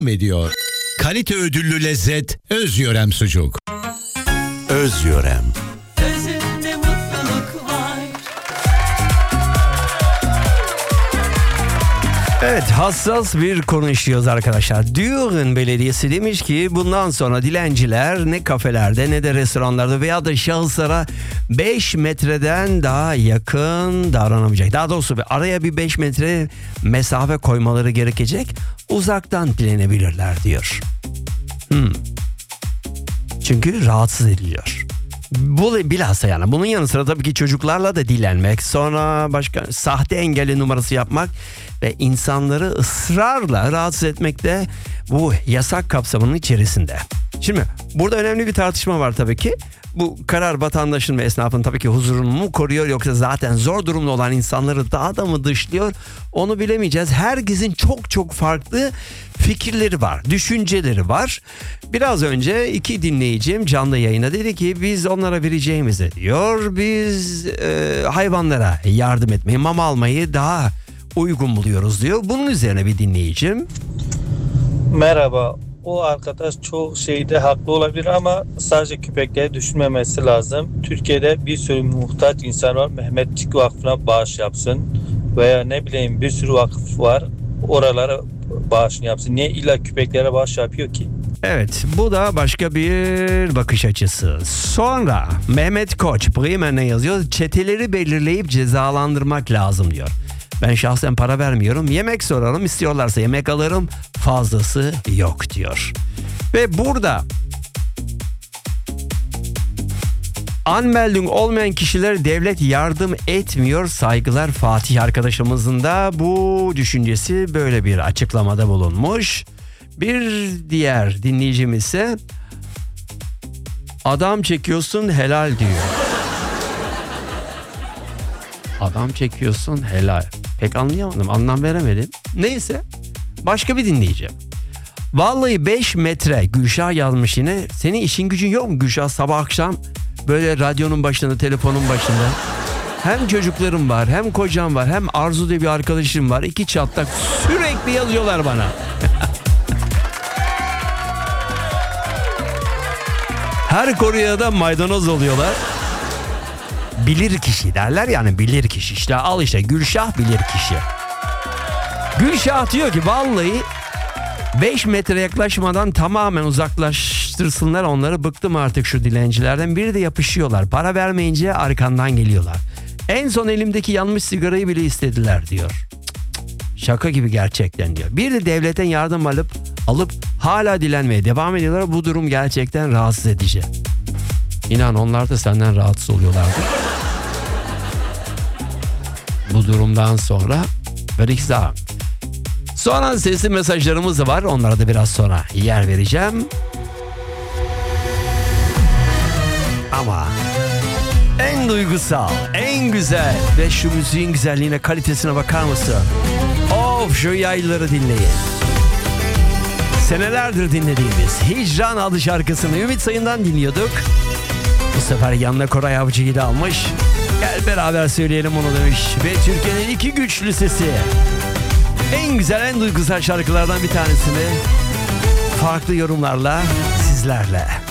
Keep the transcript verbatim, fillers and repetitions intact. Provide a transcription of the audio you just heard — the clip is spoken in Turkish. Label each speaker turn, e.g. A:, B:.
A: ediyor. Kalite ödüllü lezzet Özyörem sucuk. Özyörem.
B: Özünde mutluluk var.
C: Evet, hassas bir konu işliyoruz arkadaşlar. Düren Belediyesi demiş ki bundan sonra dilenciler ne kafelerde ne de restoranlarda veya da şahıslara beş metreden daha yakın davranamayacak. Daha doğrusu araya bir beş metre mesafe koymaları gerekecek. Uzaktan dilenebilirler diyor. Hmm. Çünkü rahatsız ediliyor. Bu bilhassa yani bunun yanı sıra tabii ki çocuklarla da dilenmek, sonra başka sahte engelli numarası yapmak ve insanları ısrarla rahatsız etmek de bu yasak kapsamının içerisinde. Şimdi burada önemli bir tartışma var tabii ki. Bu karar vatandaşın ve esnafın tabii ki huzurunu mu koruyor yoksa zaten zor durumda olan insanları daha da mı dışlıyor? Onu bilemeyeceğiz. Herkesin çok çok farklı fikirleri var, düşünceleri var. Biraz önce iki dinleyicim canlı yayına dedi ki biz onlara vereceğimize diyor, biz e, hayvanlara yardım etmeyi, mama almayı daha uygun buluyoruz diyor. Bunun üzerine bir dinleyicim.
D: Merhaba. O arkadaş çok şeyde haklı olabilir ama sadece köpekleri düşünmemesi lazım. Türkiye'de bir sürü muhtaç insan var. Mehmetçik Vakfı'na bağış yapsın. Veya ne bileyim bir sürü vakıf var. Oralara bağışını yapsın. Niye illa köpeklere bağış yapıyor ki?
C: Evet, bu da başka bir bakış açısı. Sonra Mehmet Koç Bremen'e yazıyor. Çeteleri belirleyip cezalandırmak lazım diyor. Ben şahsen para vermiyorum. Yemek sorarım, istiyorlarsa yemek alırım. Fazlası yok diyor. Ve burada Anmeldung olmayan kişilere devlet yardım etmiyor. Saygılar Fatih arkadaşımızın da bu düşüncesi böyle bir açıklamada bulunmuş. Bir diğer dinleyicimiz ise adam çekiyorsun helal diyor. Adam çekiyorsun helal. Pek anlayamadım, anlam veremedim. Neyse, başka bir dinleyeceğim. Vallahi beş metre Gülşah yazmış yine. Senin işin gücün yok mu Gülşah? Sabah akşam böyle radyonun başında, telefonun başında. Hem çocuklarım var, hem kocam var, hem Arzu diye bir arkadaşım var. İki çatlak sürekli yazıyorlar bana. Her konuya da maydanoz oluyorlar. Bilir kişi derler yani, bilir kişi. İşte al işte Gülşah bilir kişi. Gülşah diyor ki vallahi beş metre yaklaşmadan tamamen uzaklaştırsınlar onları. Bıktım artık şu dilencilerden. Biri de yapışıyorlar. Para vermeyince arkandan geliyorlar. En son elimdeki yanmış sigarayı bile istediler diyor. Cık cık, şaka gibi gerçekten diyor. Bir de devletten yardım alıp alıp hala dilenmeye devam ediyorlar. Bu durum gerçekten rahatsız edici. İnan onlar da senden rahatsız oluyorlardır. Bu durumdan sonra Berikza. Sonra sesli mesajlarımız da var. Onlara da biraz sonra yer vereceğim. Ama en duygusal, en güzel ve şu müziğin güzelliğine, kalitesine bakar mısın? Of, şu yayları dinleyin. Senelerdir dinlediğimiz Hicran adlı şarkısını Ümit Sayın'dan dinliyorduk. Bu sefer yanına Koray Avcı'yı da almış. Gel beraber söyleyelim onu demiş. Ve Türkiye'nin iki güçlü sesi. En güzel, en duygusal şarkılardan bir tanesini farklı yorumlarla sizlerle.